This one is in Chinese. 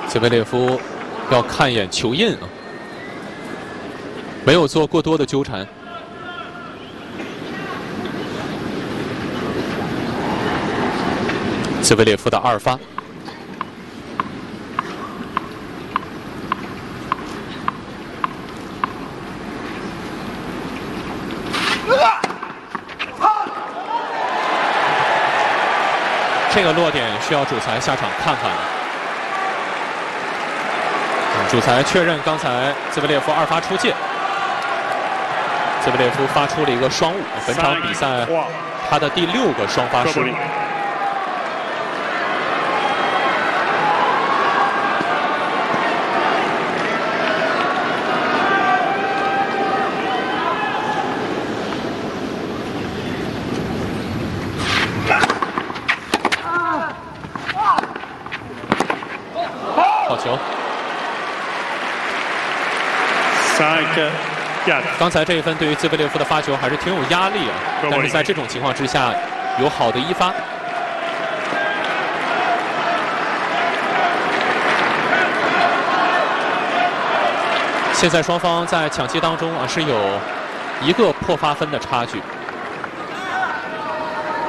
兹维列夫要看一眼球印啊，没有做过多的纠缠。兹维列夫的2发。 这个落点需要主裁下场看看了。主裁确认刚才兹维列夫2发出界，兹维列夫发出了一个双误，本场比赛他的第6个双发失误。好球！刚才这一分对于兹维列夫的发球还是挺有压力啊，但是在这种情况之下，有好的1发。现在双方在抢七当中啊是有1个破发分的差距。